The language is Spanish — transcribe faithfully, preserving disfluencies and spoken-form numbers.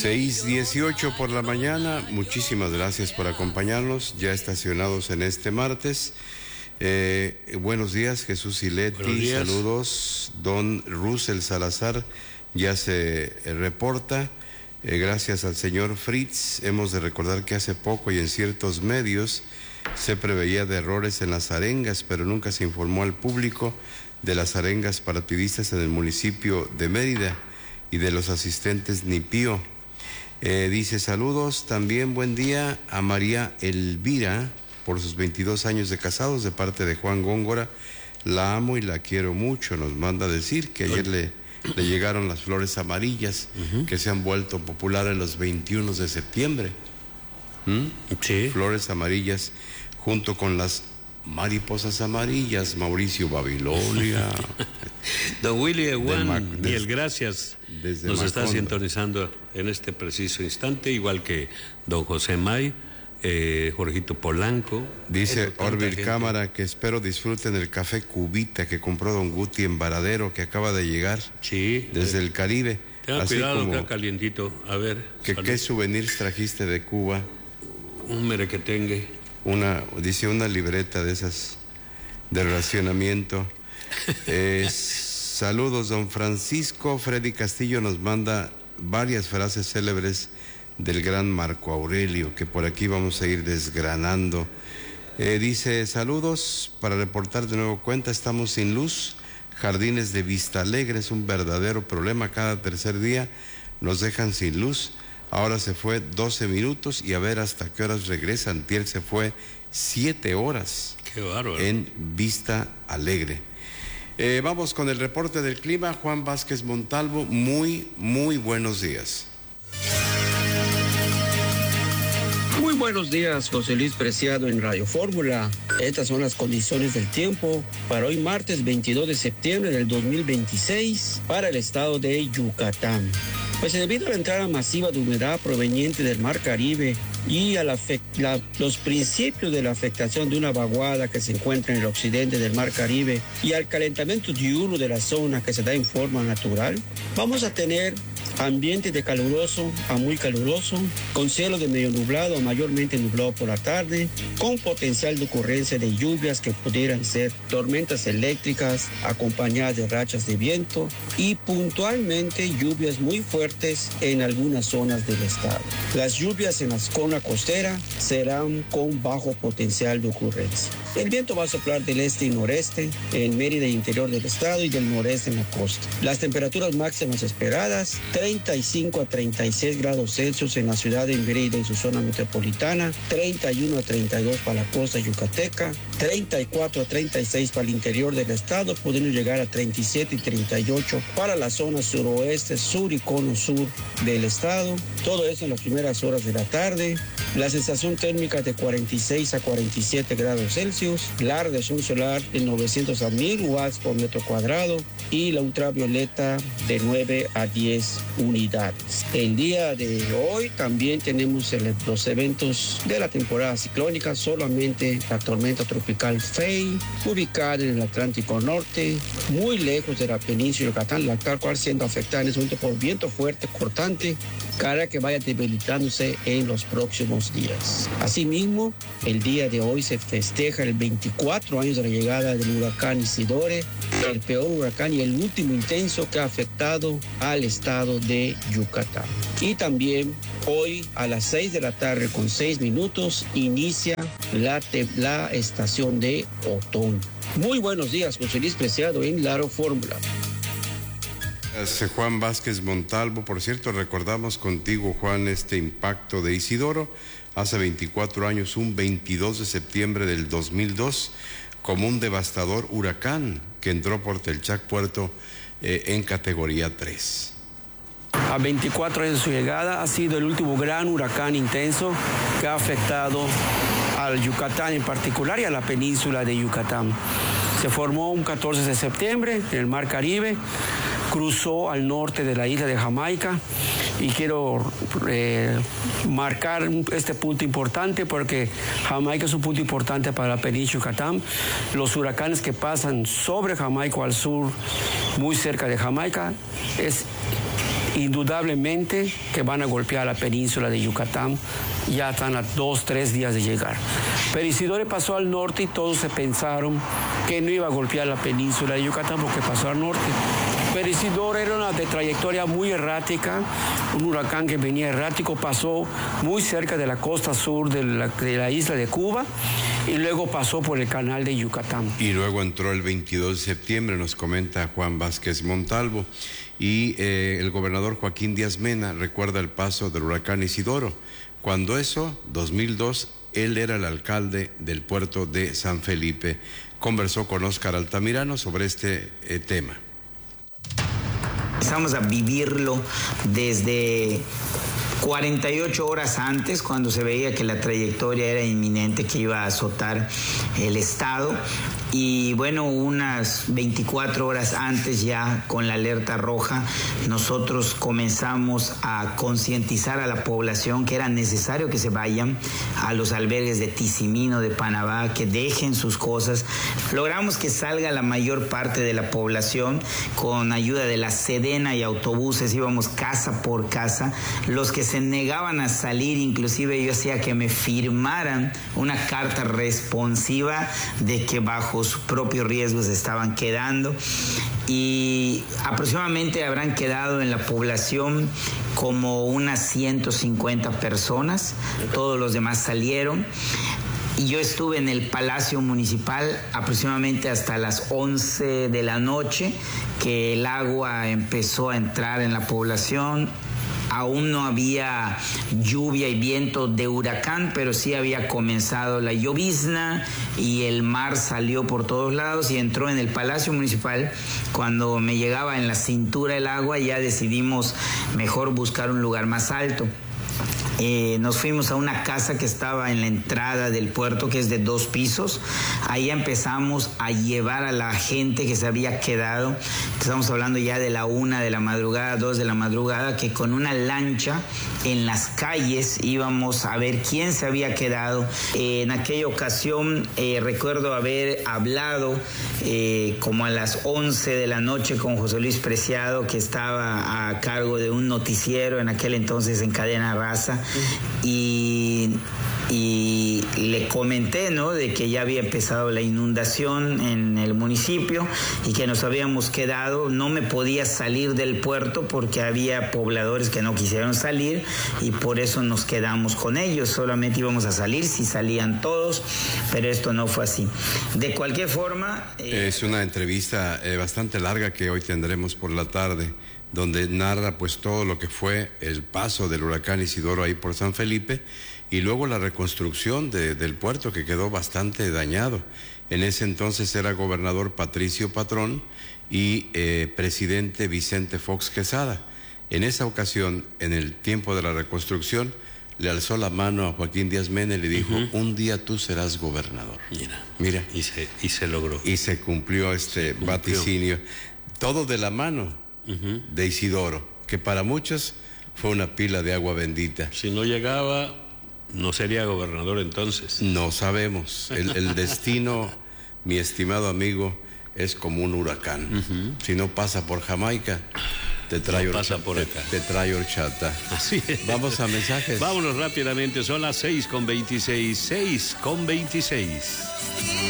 seis dieciocho por la mañana, muchísimas gracias por acompañarnos, ya estacionados en este martes. Eh, buenos días, Jesús Ileti, saludos. Don Russell Salazar ya se eh, reporta. Eh, gracias al señor Fritz. Hemos de recordar que hace poco y en ciertos medios se preveía de errores en las arengas, pero nunca se informó al público de las arengas partidistas en el municipio de Mérida y de los asistentes Nipío. Eh, dice saludos, también buen día a María Elvira por sus veintidós años de casados de parte de Juan Góngora. La amo y la quiero mucho. Nos manda a decir que ayer le, le llegaron las flores amarillas, uh-huh, que se han vuelto populares los veintiuno de septiembre. ¿Mm? Sí. Flores amarillas junto con las mariposas amarillas, Mauricio Babilonia. Don Willy Ewan, mil gracias. Desde Nos Macondo. Está sintonizando en este preciso instante, igual que don José May, eh, Jorgito Polanco. Dice Orville Cámara que espero disfruten el café Cubita que compró don Guti en Varadero, que acaba de llegar. Sí. Desde eh, el Caribe. Tenga cuidado, que calientito. A ver. Que, ¿qué souvenirs trajiste de Cuba? Un merequetengue. Una, dice una libreta de esas de racionamiento. Eh, saludos, don Francisco. Freddy Castillo nos manda varias frases célebres del gran Marco Aurelio, que por aquí vamos a ir desgranando. Eh, dice, saludos, para reportar de nuevo cuenta, estamos sin luz. Jardines de Vista Alegre es un verdadero problema. Cada tercer día nos dejan sin luz. Ahora se fue doce minutos y a ver hasta qué horas regresa. Antier se fue siete horas. Qué bárbaro. En Vista Alegre. Eh, vamos con el reporte del clima. Juan Vázquez Montalvo, muy, muy buenos días. Muy buenos días, José Luis Preciado en Radio Fórmula. Estas son las condiciones del tiempo para hoy martes veintidós de septiembre del dos mil veintiséis para el estado de Yucatán. Pues debido a la entrada masiva de humedad proveniente del Mar Caribe y a la, la, los principios de la afectación de una vaguada que se encuentra en el occidente del Mar Caribe y al calentamiento diurno de la zona que se da en forma natural, vamos a tener ambiente de caluroso a muy caluroso, con cielo de medio nublado a mayormente nublado por la tarde, con potencial de ocurrencia de lluvias que pudieran ser tormentas eléctricas acompañadas de rachas de viento y puntualmente lluvias muy fuertes en algunas zonas del estado. Las lluvias en la zona costera serán con bajo potencial de ocurrencia. El viento va a soplar del este y noreste en Mérida y interior del estado y del noreste en la costa. Las temperaturas máximas esperadas, treinta y cinco a treinta y seis grados Celsius en la ciudad de Mérida y su zona metropolitana, treinta y uno a treinta y dos para la costa yucateca, treinta y cuatro a treinta y seis para el interior del estado, pudiendo llegar a treinta y siete y treinta y ocho para la zona suroeste, sur y cono sur del estado. Todo eso en las primeras horas de la tarde. La sensación térmica de cuarenta y seis a cuarenta y siete grados Celsius, la radiación solar de novecientos a mil watts por metro cuadrado y la ultravioleta de nueve a diez unidades. El día de hoy también tenemos el, los eventos de la temporada ciclónica, solamente la tormenta tropical Fay, ubicada en el Atlántico Norte, muy lejos de la península de Yucatán, la cual siendo afectada en ese momento por viento fuerte, cortante, cara que vaya debilitándose en los próximos días. Asimismo, el día de hoy se festeja el veinticuatro años de la llegada del huracán Isidore, el peor huracán y el último intenso que ha afectado al estado de Yucatán. Y también hoy a las seis de la tarde con seis minutos inicia la, te- la estación de otoño. Muy buenos días, José Luis Preciado en Laro Fórmula. Juan Vázquez Montalvo, por cierto, recordamos contigo, Juan, este impacto de Isidoro hace veinticuatro años, un veintidós de septiembre del dos mil dos, como un devastador huracán que entró por Telchac Puerto eh, en categoría tres. A veinticuatro años de su llegada, ha sido el último gran huracán intenso que ha afectado al Yucatán en particular y a la península de Yucatán. Se formó un catorce de septiembre en el Mar Caribe, cruzó al norte de la isla de Jamaica y quiero eh, marcar este punto importante porque Jamaica es un punto importante para la península de Yucatán. Los huracanes que pasan sobre Jamaica o al sur, muy cerca de Jamaica, es indudablemente que van a golpear la península de Yucatán. Ya están a dos, tres días de llegar. Pero Isidore pasó al norte y todos se pensaron que no iba a golpear la península de Yucatán porque pasó al norte. Pero Isidore era una de trayectoria muy errática, un huracán que venía errático, pasó muy cerca de la costa sur de la, de la isla de Cuba y luego pasó por el canal de Yucatán. Y luego entró el veintidós de septiembre, nos comenta Juan Vázquez Montalvo, y eh, el gobernador Joaquín Díaz Mena recuerda el paso del huracán Isidoro. Cuando eso, dos mil dos, él era el alcalde del puerto de San Felipe. Conversó con Óscar Altamirano sobre este eh, tema. Empezamos a vivirlo desde cuarenta y ocho horas antes, cuando se veía que la trayectoria era inminente, que iba a azotar el estado. Y bueno, unas veinticuatro horas antes, ya con la alerta roja, nosotros comenzamos a concientizar a la población que era necesario que se vayan a los albergues de Tizimino, de Panabá, que dejen sus cosas. Logramos que salga la mayor parte de la población con ayuda de la Sedena y autobuses, íbamos casa por casa. Los que se negaban a salir, inclusive yo hacía que me firmaran una carta responsiva de que bajo sus propios riesgos estaban quedando, y aproximadamente habrán quedado en la población como unas ciento cincuenta personas. Todos los demás salieron. Y yo estuve en el Palacio Municipal aproximadamente hasta las once de la noche, que el agua empezó a entrar en la población. Aún no había lluvia y viento de huracán, pero sí había comenzado la llovizna y el mar salió por todos lados y entró en el Palacio Municipal. Cuando me llegaba en la cintura el agua, ya decidimos mejor buscar un lugar más alto. Eh, nos fuimos a una casa que estaba en la entrada del puerto, que es de dos pisos. Ahí empezamos a llevar a la gente que se había quedado. Estamos hablando ya de la una de la madrugada, dos de la madrugada, que con una lancha en las calles íbamos a ver quién se había quedado. Eh, en aquella ocasión eh, recuerdo haber hablado eh, como a las once de la noche con José Luis Preciado, que estaba a cargo de un noticiero en aquel entonces en Cadena Raza. Y, y le comenté, ¿no?, de que ya había empezado la inundación en el municipio y que nos habíamos quedado. No me podía salir del puerto porque había pobladores que no quisieron salir y por eso nos quedamos con ellos. Solamente íbamos a salir si salían todos, pero esto no fue así. De cualquier forma... Eh... Es una entrevista eh, bastante larga que hoy tendremos por la tarde, donde narra pues todo lo que fue el paso del huracán Isidoro ahí por San Felipe y luego la reconstrucción de, del puerto, que quedó bastante dañado. En ese entonces era gobernador Patricio Patrón y eh, presidente Vicente Fox Quesada. En esa ocasión, en el tiempo de la reconstrucción, le alzó la mano a Joaquín Díaz Mena y le dijo, uh-huh, un día tú serás gobernador. Mira, Mira. Y se, y se logró. Y se cumplió este se cumplió. vaticinio. Todo de la mano Uh-huh. de Isidoro, que para muchos fue una pila de agua bendita. Si no llegaba, no sería gobernador entonces. No sabemos. El, el destino, mi estimado amigo, es como un huracán. Uh-huh. Si no pasa por Jamaica, te trae, no pasa horchata, por acá. Te, te trae horchata. Así es. Vamos a mensajes. Vámonos rápidamente, son las seis con veintiséis. seis con veintiséis.